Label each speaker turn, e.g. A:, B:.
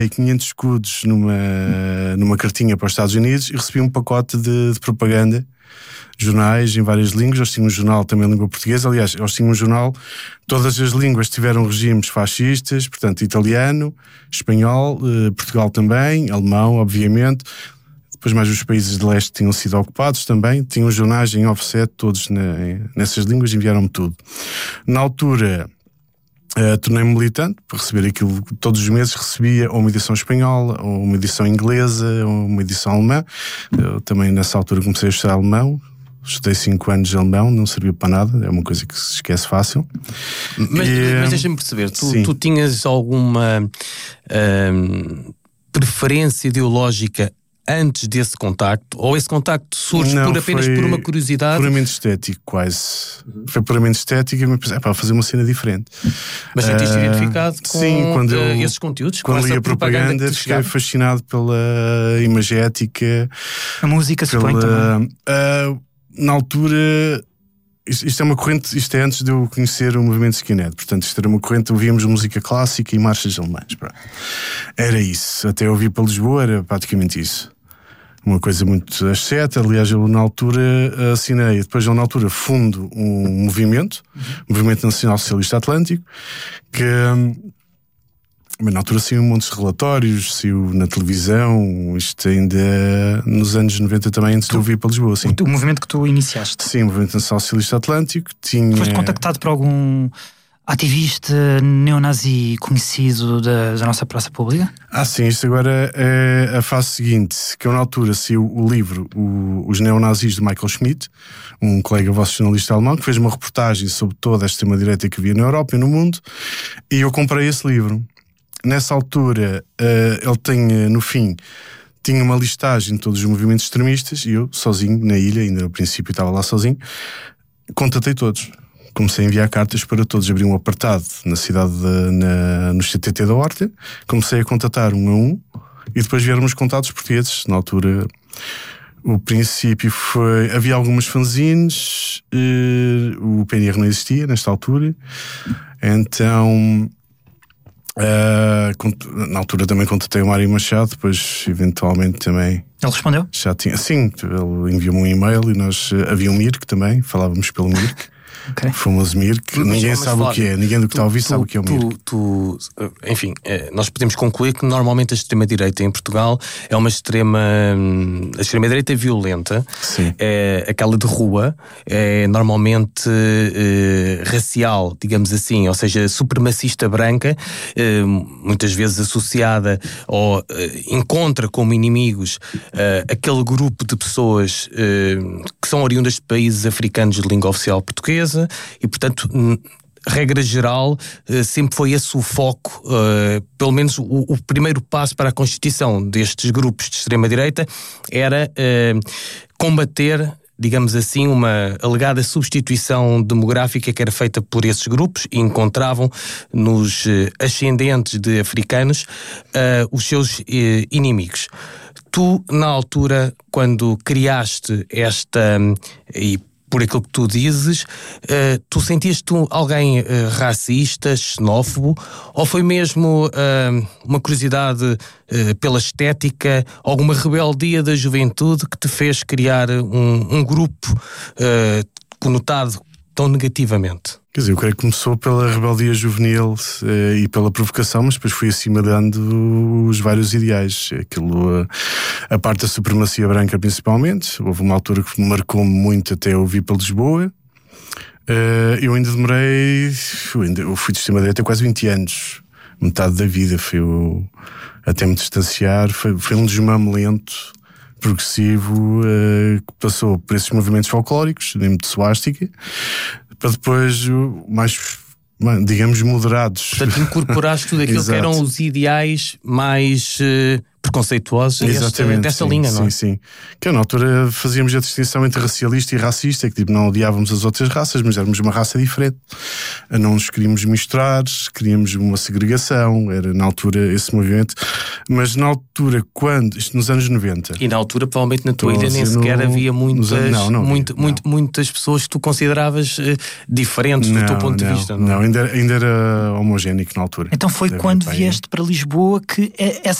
A: 500 escudos numa cartinha para os Estados Unidos e recebi um pacote de propaganda, jornais em várias línguas. Eles tinham um jornal também em língua portuguesa. Aliás, eles tinham um jornal, todas as línguas tiveram regimes fascistas, portanto, italiano, espanhol, Portugal também, alemão, obviamente. Depois mais os países de leste tinham sido ocupados também. Tinham jornais em offset, todos nessas línguas, enviaram-me tudo. Na altura, tornei-me militante, para receber aquilo. Todos os meses recebia ou uma edição espanhola, ou uma edição inglesa, ou uma edição alemã. Eu também nessa altura comecei a estudar alemão. Estudei 5 anos de alemão, não serviu para nada, é uma coisa que se esquece fácil.
B: Mas deixa-me perceber, tu tinhas alguma preferência ideológica antes desse contacto? Ou esse contacto surge apenas por uma curiosidade?
A: Puramente estético, quase. Foi puramente estético e me pensei, para fazer uma cena diferente.
B: Mas sentiste identificado com esses conteúdos?
A: Quando li a propaganda, fiquei fascinado pela imagética.
C: A música se põe também.
A: Na altura, isto é uma corrente, isto é antes de eu conhecer o movimento skinhead, portanto isto era uma corrente, ouvíamos música clássica e marchas alemãs. Era isso, até eu vir para Lisboa era praticamente isso. Uma coisa muito asceta. Aliás, eu na altura assinei, depois eu na altura fundo um movimento, o Movimento Nacional Socialista Atlântico, que na altura saiu um monte de relatórios, saiu na televisão, isto ainda nos anos 90 também, antes de eu vir para Lisboa. Sim.
C: O movimento que tu iniciaste?
A: Sim, o Movimento Nacional Socialista Atlântico.
C: Foste contactado por algum ativista neonazi conhecido da nossa praça pública?
A: Sim, isto agora é a fase seguinte, que eu na altura saiu o livro Os Neonazis de Michael Schmidt, um colega vosso jornalista alemão, que fez uma reportagem sobre toda a extrema-direita que havia na Europa e no mundo, e eu comprei esse livro. Nessa altura, ele tinha, no fim, tinha uma listagem de todos os movimentos extremistas, e eu, sozinho, na ilha, ainda no princípio estava lá sozinho, contatei todos. Comecei a enviar cartas para todos, abri um apartado na cidade, no CTT da Horta, comecei a contatar um a um, e depois vieram os contatos portugueses. Na altura, o princípio foi, havia algumas fanzines, o PNR não existia nesta altura, então na altura também contatei o Mário Machado, depois eventualmente também.
C: Ele respondeu?
A: Já tinha, sim, ele enviou-me um e-mail e nós havia um Mirk também, falávamos pelo Mirk.
C: Okay.
A: O famoso Mirk, ninguém sabe o que é, ninguém do que está a ouvir sabe o que é o Mirk.
B: Enfim, nós podemos concluir que normalmente a extrema-direita em Portugal é uma a extrema-direita violenta.
A: Sim.
B: É aquela de rua, é normalmente racial, digamos assim, ou seja, supremacista branca, muitas vezes associada ou encontra como inimigos aquele grupo de pessoas que são oriundas de países africanos de língua oficial portuguesa. E, portanto, regra geral, sempre foi esse o foco, pelo menos o primeiro passo para a constituição destes grupos de extrema-direita era combater, digamos assim, uma alegada substituição demográfica que era feita por esses grupos e encontravam nos ascendentes de africanos os seus inimigos. Tu, na altura, quando criaste esta... e por aquilo que tu dizes, tu sentias-te alguém racista, xenófobo, ou foi mesmo uma curiosidade pela estética, alguma rebeldia da juventude que te fez criar um grupo conotado tão negativamente?
A: Quer dizer, eu creio que começou pela rebeldia juvenil e pela provocação, mas depois fui acima dando os vários ideais. Aquilo, a parte da supremacia branca principalmente. Houve uma altura que me marcou muito até eu vir para Lisboa. Eu ainda demorei... Eu fui de extrema-direita há quase 20 anos. Metade da vida foi até me distanciar. Foi um desmame lento, progressivo, que passou por esses movimentos folclóricos, mesmo de suástica, para depois mais, digamos, moderados.
B: Portanto, incorporaste tudo aquilo que eram os ideais mais preconceituosos dessa linha, não é?
A: Sim. Que na altura fazíamos a distinção entre racialista e racista, que tipo, não odiávamos as outras raças, mas éramos uma raça diferente. Não nos queríamos misturar, queríamos uma segregação, era na altura esse movimento. Mas na altura, isto nos anos 90.
B: E na altura, provavelmente na tua ilha nem sequer havia muitas pessoas que tu consideravas diferentes do teu ponto de vista.
A: Não, ainda era homogénico na altura.
C: Então foi quando vieste para Lisboa que